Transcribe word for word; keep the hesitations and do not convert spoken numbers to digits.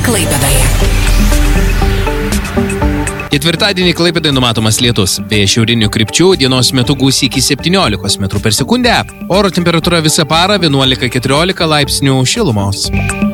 Klaipėdoje. Ketvirtadienį Klaipėdoje numatomas lietus. Vėjas šiaurinių krypčių, dienos metu gūsiai iki septyniolikos metrų per sekundę. Oro temperatūra visą parą vienuolika keturiolika laipsnių šilumos.